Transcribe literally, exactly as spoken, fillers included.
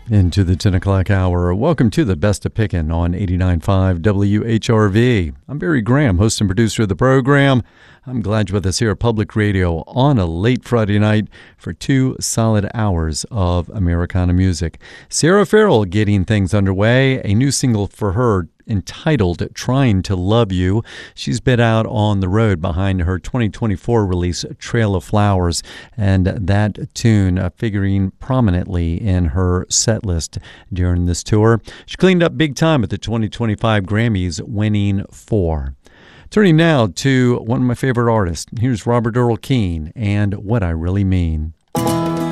Into the ten o'clock hour. Welcome to the Best of Pickin' on eighty-nine point five W H R V. I'm Barry Graham, host and producer of the program. I'm glad you're with us here at Public Radio on a late Friday night for two solid hours of Americana music. Sarah Farrell getting things underway. A new single for her entitled Trying to Love You. She's been out on the road behind her twenty twenty-four release Trail of Flowers, and that tune uh, figuring prominently in her set list during this tour. She cleaned up big time at the twenty twenty-five Grammys, winning four. Turning now to one of my favorite artists. Here's Robert Earl Keen and What I Really Mean.